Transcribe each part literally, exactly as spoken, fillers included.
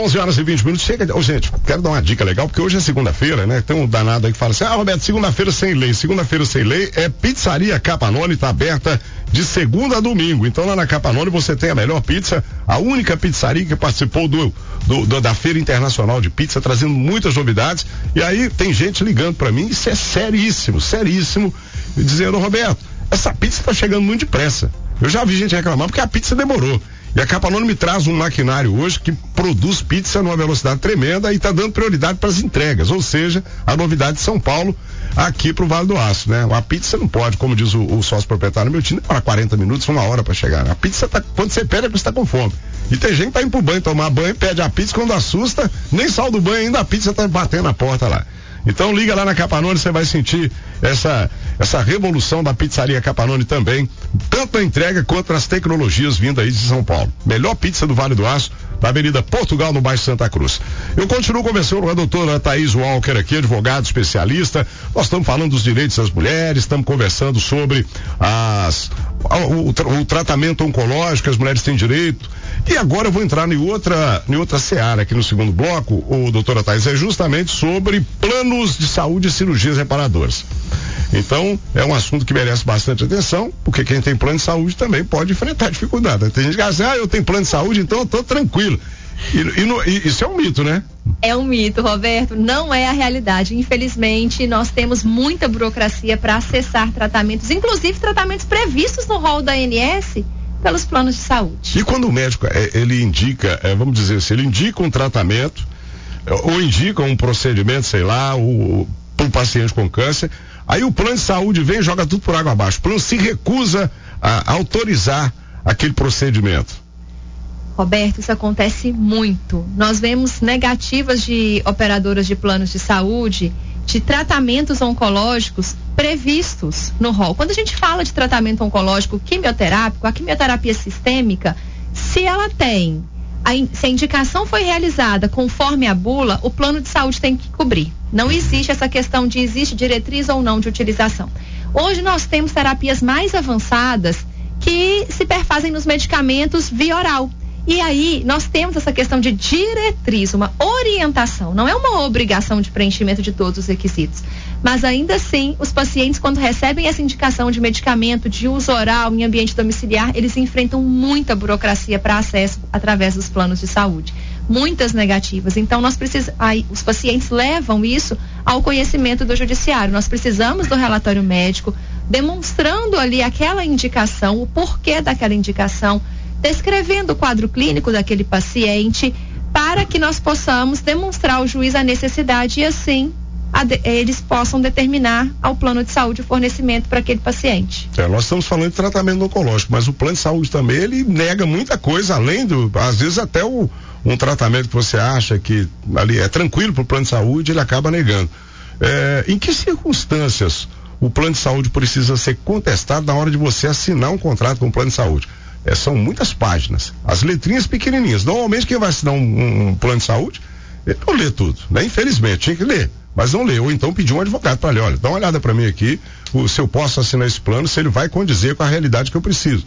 onze horas e vinte minutos, chega, oh, gente, quero dar uma dica legal, porque hoje é segunda-feira, né? Tem um danado aí que fala assim, ah, Roberto, segunda-feira sem lei, segunda-feira sem lei é Pizzaria Capanone, tá aberta de segunda a domingo, então lá na Capanone você tem a melhor pizza, a única pizzaria que participou do, do, do da Feira Internacional de Pizza, trazendo muitas novidades, e aí tem gente ligando pra mim, isso é seríssimo, seríssimo, dizendo, Roberto, essa pizza tá chegando muito depressa. Eu já vi gente reclamar porque a pizza demorou. E a Capanone me traz um maquinário hoje que produz pizza numa velocidade tremenda e está dando prioridade para as entregas, ou seja, a novidade de São Paulo aqui para o Vale do Aço, né? A pizza não pode, como diz o, o sócio proprietário do meu time, para quarenta minutos, uma hora para chegar. A pizza tá, quando você pede é porque você está com fome. E tem gente que tá indo pro banho tomar banho, pede a pizza, quando assusta, nem sai do banho ainda, a pizza tá batendo na porta lá. Então liga lá na Capanone, você vai sentir essa essa revolução da Pizzaria Capanone também, tanto na entrega quanto nas tecnologias vindas aí de São Paulo. Melhor pizza do Vale do Aço, na Avenida Portugal, no bairro Santa Cruz. Eu continuo conversando com a doutora Thaís Walker aqui, advogada especialista. Nós estamos falando dos direitos das mulheres, estamos conversando sobre as o, o, o tratamento oncológico que as mulheres têm direito. E agora eu vou entrar em outra, em outra seara aqui no segundo bloco, o doutora Thaís, é justamente sobre planos de saúde e cirurgias reparadoras. Então, é um assunto que merece bastante atenção, porque quem tem plano de saúde também pode enfrentar dificuldade. Tem gente que diz, ah, eu tenho plano de saúde, então eu tô tranquilo. E, e, no, e isso é um mito, né? É um mito, Roberto, não é a realidade. Infelizmente, nós temos muita burocracia para acessar tratamentos, inclusive tratamentos previstos no rol da A N S, pelos planos de saúde. E quando o médico, é, ele indica, é, vamos dizer assim, ele indica um tratamento, ou indica um procedimento, sei lá, para um paciente com câncer, aí o plano de saúde vem e joga tudo por água abaixo. O plano se recusa a autorizar aquele procedimento. Roberto, isso acontece muito. Nós vemos negativas de operadoras de planos de saúde de tratamentos oncológicos previstos no rol. Quando a gente fala de tratamento oncológico quimioterápico, a quimioterapia sistêmica, se ela tem, a, se a indicação foi realizada conforme a bula, o plano de saúde tem que cobrir. Não existe essa questão de existe diretriz ou não de utilização. Hoje nós temos terapias mais avançadas que se perfazem nos medicamentos via oral. E aí, nós temos essa questão de diretriz, uma orientação, não é uma obrigação de preenchimento de todos os requisitos. Mas ainda assim, os pacientes, quando recebem essa indicação de medicamento de uso oral em ambiente domiciliar, eles enfrentam muita burocracia para acesso através dos planos de saúde. Muitas negativas. Então, nós precisamos, aí, os pacientes levam isso ao conhecimento do judiciário. Nós precisamos do relatório médico, demonstrando ali aquela indicação, o porquê daquela indicação, descrevendo o quadro clínico daquele paciente, para que nós possamos demonstrar ao juiz a necessidade e assim a de, eles possam determinar ao plano de saúde o fornecimento para aquele paciente. É, nós estamos falando de tratamento oncológico, mas o plano de saúde também, ele nega muita coisa, além do, às vezes até o, um tratamento que você acha que ali é tranquilo para o plano de saúde, ele acaba negando. É, em que circunstâncias o plano de saúde precisa ser contestado na hora de você assinar um contrato com o plano de saúde? É, são muitas páginas, as letrinhas pequenininhas. Normalmente quem vai assinar um, um, um plano de saúde, ele não lê tudo, né? Infelizmente, tinha que ler, mas não lê, ou então pedir um advogado para ler, olha, dá uma olhada para mim aqui, o, se eu posso assinar esse plano, se ele vai condizer com a realidade que eu preciso.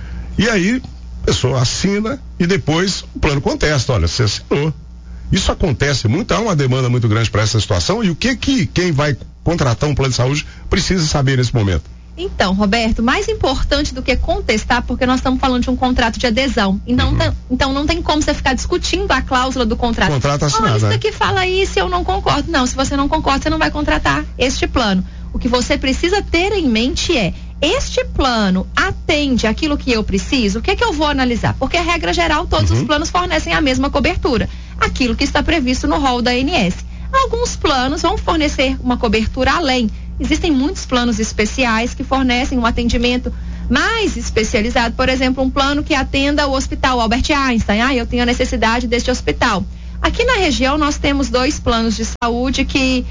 E aí, a pessoa assina e depois o plano contesta, olha, você assinou. Isso acontece muito, há uma demanda muito grande para essa situação, e o que que quem vai contratar um plano de saúde precisa saber nesse momento? Então, Roberto, mais importante do que contestar, porque nós estamos falando de um contrato de adesão. E não uhum. tem, então não tem como você ficar discutindo a cláusula do contrato. Contrato assinado, oh, isso né? aqui fala isso, eu não concordo. Não, se você não concorda, você não vai contratar este plano. O que você precisa ter em mente é, este plano atende aquilo que eu preciso? O que é que eu vou analisar? Porque a regra geral, todos uhum. os planos fornecem a mesma cobertura. Aquilo que está previsto no rol da A N S. Alguns planos vão fornecer uma cobertura além. Existem muitos planos especiais que fornecem um atendimento mais especializado, por exemplo, um plano que atenda o Hospital Albert Einstein. Ah, eu tenho a necessidade deste hospital. Aqui na região nós temos dois planos de saúde que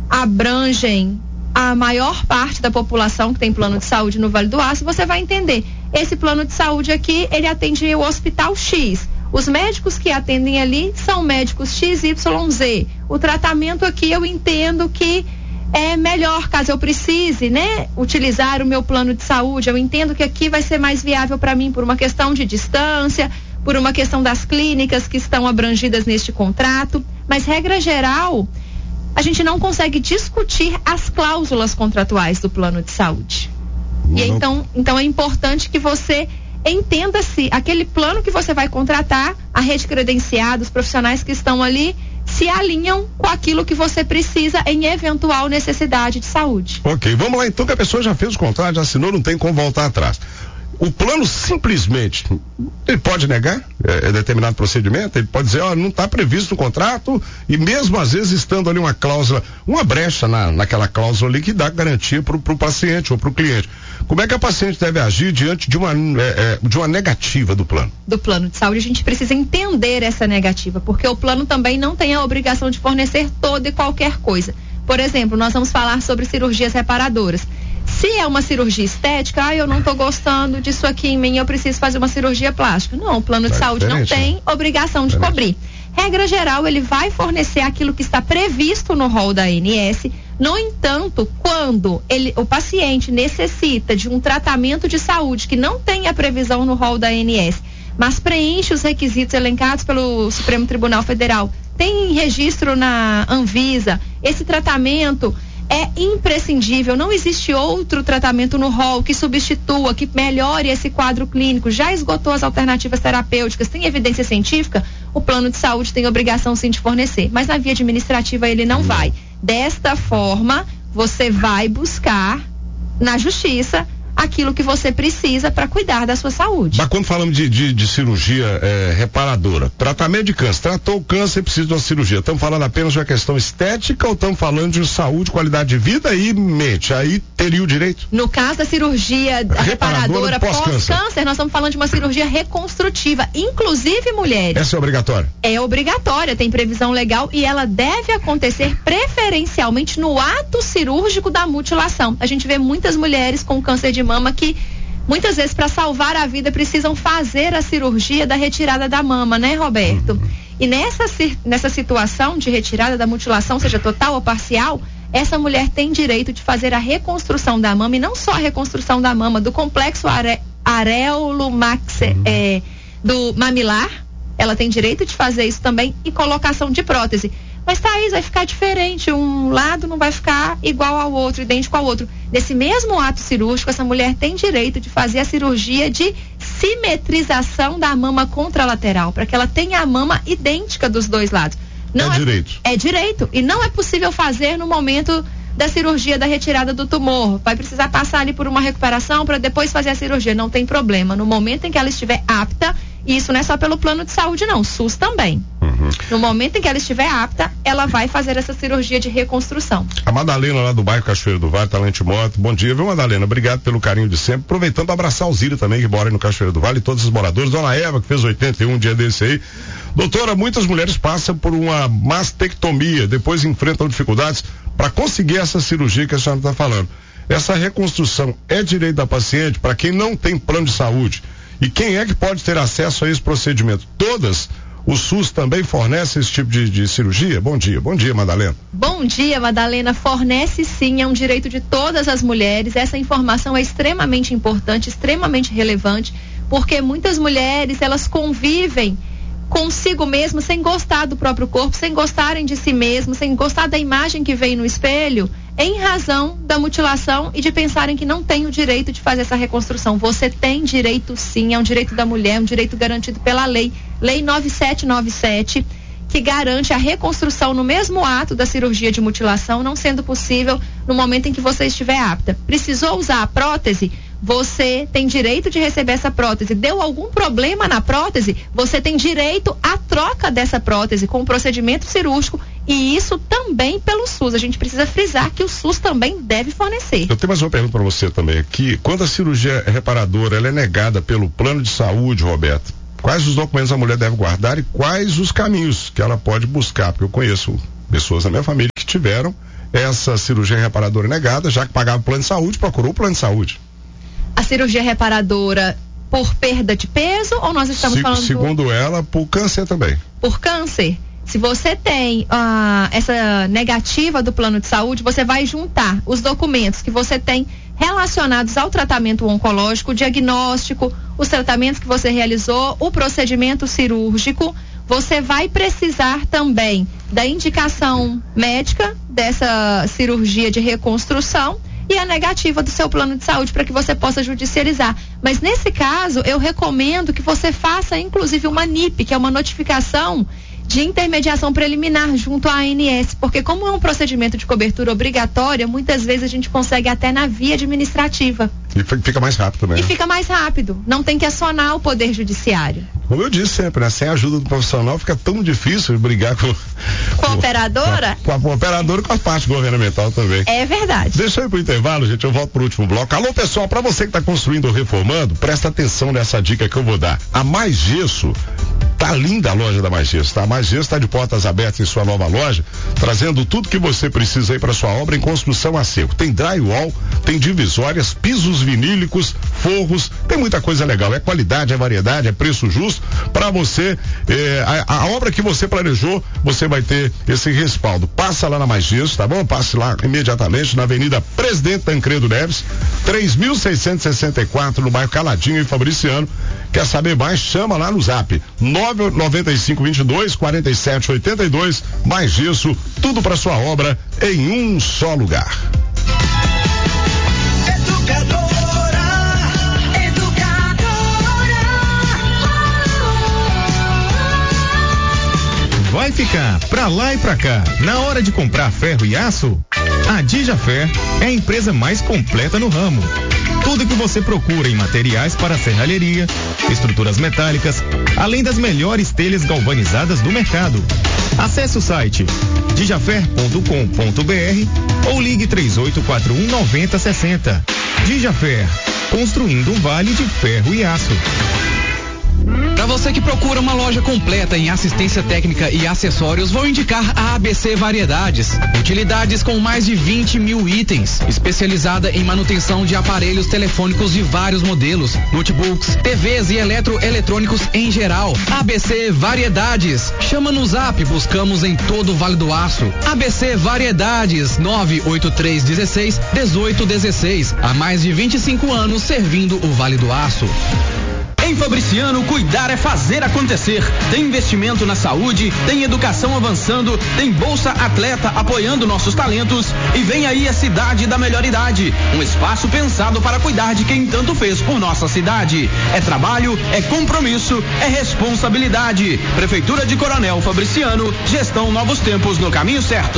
abrangem a maior parte da população que tem plano de saúde no Vale do Aço. Você vai entender, esse plano de saúde aqui, ele atende o Hospital X. Os médicos que atendem ali são médicos X Y Z. O tratamento aqui eu entendo que é melhor caso eu precise, né, utilizar o meu plano de saúde. Eu entendo que aqui vai ser mais viável para mim por uma questão de distância, por uma questão das clínicas que estão abrangidas neste contrato, mas regra geral, a gente não consegue discutir as cláusulas contratuais do plano de saúde. Não. E então, então é importante que você entenda se aquele plano que você vai contratar, a rede credenciada, os profissionais que estão ali, se alinham com aquilo que você precisa em eventual necessidade de saúde. Ok, vamos lá então, que a pessoa já fez o contrato, já assinou, não tem como voltar atrás. O plano simplesmente, ele pode negar é, é determinado procedimento, ele pode dizer, ó, não está previsto no contrato, e mesmo às vezes estando ali uma cláusula, uma brecha na, naquela cláusula ali que dá garantia para o paciente ou para o cliente. Como é que a paciente deve agir diante de uma, é, é, de uma negativa do plano? Do plano de saúde, a gente precisa entender essa negativa, porque o plano também não tem a obrigação de fornecer toda e qualquer coisa. Por exemplo, nós vamos falar sobre cirurgias reparadoras. Se é uma cirurgia estética, ah, eu não estou gostando disso aqui em mim, eu preciso fazer uma cirurgia plástica. Não, o plano de é saúde não tem né? obrigação de diferente. cobrir. Regra geral, ele vai fornecer aquilo que está previsto no rol da A N S. No entanto, quando ele, o paciente necessita de um tratamento de saúde que não tem a previsão no rol da A N S, mas preenche os requisitos elencados pelo Supremo Tribunal Federal, tem registro na Anvisa, esse tratamento é imprescindível, não existe outro tratamento no rol que substitua, que melhore esse quadro clínico, já esgotou as alternativas terapêuticas, tem evidência científica, o plano de saúde tem obrigação sim de fornecer, mas na via administrativa ele não vai. Desta forma, você vai buscar na justiça aquilo que você precisa para cuidar da sua saúde. Mas quando falamos de, de, de cirurgia é, reparadora, tratamento de câncer, tratou o câncer, precisa de uma cirurgia, estamos falando apenas de uma questão estética ou estamos falando de saúde, qualidade de vida e mente, aí teria o direito? No caso da cirurgia reparadora, reparadora pós-câncer, pós nós estamos falando de uma cirurgia reconstrutiva, inclusive mulheres. Essa é obrigatória? É obrigatória, tem previsão legal e ela deve acontecer preferencialmente no ato cirúrgico da mutilação. A gente vê muitas mulheres com câncer de mama que muitas vezes para salvar a vida precisam fazer a cirurgia da retirada da mama, né, Roberto? Uhum. E nessa, nessa situação de retirada da mutilação, seja total ou parcial, essa mulher tem direito de fazer a reconstrução da mama e não só a reconstrução da mama, do complexo are, areolo max, uhum. é, do mamilar, ela tem direito de fazer isso também e colocação de prótese. Mas, Thaís, vai ficar diferente, um lado não vai ficar igual ao outro, idêntico ao outro. Nesse mesmo ato cirúrgico, essa mulher tem direito de fazer a cirurgia de simetrização da mama contralateral, para que ela tenha a mama idêntica dos dois lados. Não é, é direito. É direito, e não é possível fazer no momento da cirurgia da retirada do tumor. Vai precisar passar ali por uma recuperação para depois fazer a cirurgia, não tem problema. No momento em que ela estiver apta, e isso não é só pelo plano de saúde não, SUS também. Uhum. No momento em que ela estiver apta, ela vai fazer essa cirurgia de reconstrução. A Madalena lá do bairro Cachoeiro do Vale, Talente Moto, bom dia, viu, Madalena? Obrigado pelo carinho de sempre, aproveitando para abraçar o Zílio também, que mora aí no Cachoeiro do Vale, e todos os moradores, Dona Eva, que fez oitenta e um, um dia desse aí. Doutora, muitas mulheres passam por uma mastectomia, depois enfrentam dificuldades para conseguir essa cirurgia que a senhora está falando. Essa reconstrução é direito da paciente para quem não tem plano de saúde. E quem é que pode ter acesso a esse procedimento? Todas? O SUS também fornece esse tipo de, de cirurgia? Bom dia, bom dia, Madalena. Bom dia, Madalena. Fornece sim, é um direito de todas as mulheres. Essa informação é extremamente importante, extremamente relevante, porque muitas mulheres, elas convivem consigo mesmo, sem gostar do próprio corpo, sem gostarem de si mesmo, sem gostar da imagem que vem no espelho, em razão da mutilação e de pensarem que não tem o direito de fazer essa reconstrução. Você tem direito sim, é um direito da mulher, um direito garantido pela lei, lei nove sete nove sete, que garante a reconstrução no mesmo ato da cirurgia de mutilação, não sendo possível no momento em que você estiver apta. Precisou usar a prótese? Você tem direito de receber essa prótese. Deu algum problema na prótese? Você tem direito à troca dessa prótese com o procedimento cirúrgico, e isso também pelo SUS. A gente precisa frisar que o SUS também deve fornecer. Eu tenho mais uma pergunta para você também aqui. Quando a cirurgia reparadora ela é negada pelo plano de saúde, Roberto, quais os documentos a mulher deve guardar e quais os caminhos que ela pode buscar? Porque eu conheço pessoas da minha família que tiveram essa cirurgia reparadora negada, já que pagava o plano de saúde, procurou o plano de saúde. A cirurgia reparadora por perda de peso ou nós estamos Se, falando... Segundo ela, por câncer também. Por câncer? Se você tem uh, essa negativa do plano de saúde, você vai juntar os documentos que você tem relacionados ao tratamento oncológico, o diagnóstico, os tratamentos que você realizou, o procedimento cirúrgico. Você vai precisar também da indicação médica dessa cirurgia de reconstrução e a negativa do seu plano de saúde para que você possa judicializar. Mas nesse caso, eu recomendo que você faça inclusive uma N I P, que é uma notificação de intermediação preliminar junto à A N S, porque como é um procedimento de cobertura obrigatória, muitas vezes a gente consegue até na via administrativa. E fica mais rápido, né? E fica mais rápido, não tem que acionar o Poder Judiciário. Como eu disse sempre, né? Sem a ajuda do profissional fica tão difícil brigar com... Com a operadora? Com a, com a operadora e com a parte governamental também. É verdade. Deixa eu ir pro intervalo, gente, eu volto pro último bloco. Alô, pessoal, para você que tá construindo ou reformando, presta atenção nessa dica que eu vou dar. A Mais Gesso, tá linda a loja da Mais Gesso, tá? A Mais Gesso tá de portas abertas em sua nova loja, trazendo tudo que você precisa aí para sua obra em construção a seco. Tem drywall, tem divisórias, pisos vinílicos, forros, tem muita coisa legal. É qualidade, é variedade, é preço justo para você. Eh, a, a obra que você planejou, você vai ter esse respaldo. Passa lá na Mais Gesso, tá bom? Passe lá imediatamente na Avenida Presidente Tancredo Neves, três mil seiscentos e sessenta e quatro, no bairro Caladinho, em Fabriciano. Quer saber mais? Chama lá no Zap nove nove cinco dois dois quatro sete oito dois. Mais Gesso, tudo para sua obra em um só lugar. Educadora, educadora. Vai ficar pra lá e pra cá. Na hora de comprar ferro e aço, a Dijafer é a empresa mais completa no ramo. Tudo que você procura em materiais para serralheria, estruturas metálicas, além das melhores telhas galvanizadas do mercado. Acesse o site dijafer ponto com ponto br ou ligue três oito quatro um nove zero seis zero. Dijafer, construindo um vale de ferro e aço. Para você que procura uma loja completa em assistência técnica e acessórios, vou indicar a A B C Variedades. Utilidades com mais de vinte mil itens, especializada em manutenção de aparelhos telefônicos de vários modelos, notebooks, T Vs e eletroeletrônicos em geral. A B C Variedades. Chama no Zap, buscamos em todo o Vale do Aço. A B C Variedades, nove oito três um seis um oito um seis. Há mais de vinte e cinco anos servindo o Vale do Aço. Em Fabriciano, cuidar é fazer acontecer. Tem investimento na saúde, tem educação avançando, tem Bolsa Atleta apoiando nossos talentos e vem aí a Cidade da Melhor Idade, um espaço pensado para cuidar de quem tanto fez por nossa cidade. É trabalho, é compromisso, é responsabilidade. Prefeitura de Coronel Fabriciano, gestão Novos Tempos no caminho certo.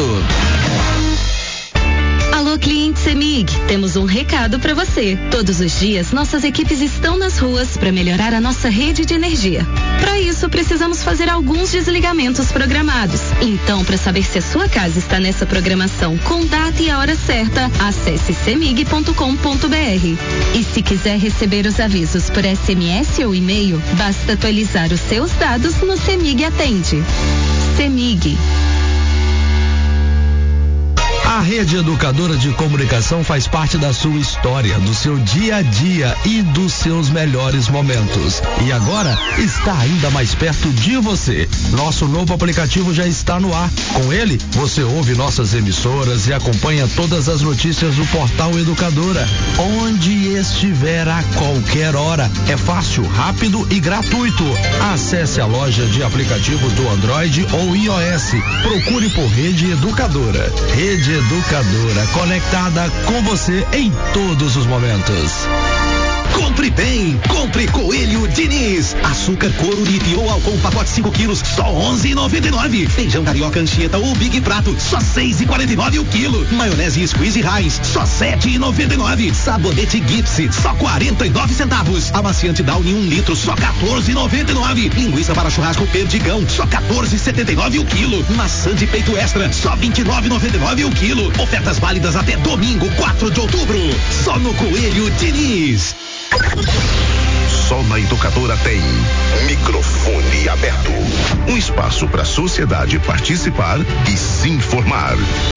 Alô, cliente CEMIG, temos um recado para você. Todos os dias, nossas equipes estão nas ruas para melhorar a nossa rede de energia. Para isso, precisamos fazer alguns desligamentos programados. Então, para saber se a sua casa está nessa programação com data e a hora certa, acesse cemig ponto com ponto br. E se quiser receber os avisos por S M S ou e-mail, basta atualizar os seus dados no CEMIG Atende. CEMIG. A Rede Educadora de Comunicação faz parte da sua história, do seu dia a dia e dos seus melhores momentos. E agora está ainda mais perto de você. Nosso novo aplicativo já está no ar. Com ele, você ouve nossas emissoras e acompanha todas as notícias do portal Educadora, onde estiver a qualquer hora. É fácil, rápido e gratuito. Acesse a loja de aplicativos do Android ou iOS. Procure por Rede Educadora. Rede Educadora, conectada com você em todos os momentos. Compre bem, compre Coelho Diniz. Açúcar couro líquido ou álcool pacote cinco quilos, só onze reais e noventa e nove centavos. Feijão carioca Anchieta ou Big Prato, só seis reais e quarenta e nove centavos o quilo. Maionese Squeeze Heinz, só sete reais e noventa e nove centavos. Sabonete Gipsy, só quarenta e nove centavos. Amaciante Downy um litro, só quatorze reais e noventa e nove centavos. Linguiça para churrasco Perdigão, só quatorze reais e setenta e nove centavos o quilo. Maçã de peito extra, só vinte e nove reais e noventa e nove centavos o quilo. Ofertas válidas até domingo, quatro de outubro. Só no Coelho Diniz. Só na Educadora tem microfone aberto. Um espaço para a sociedade participar e se informar.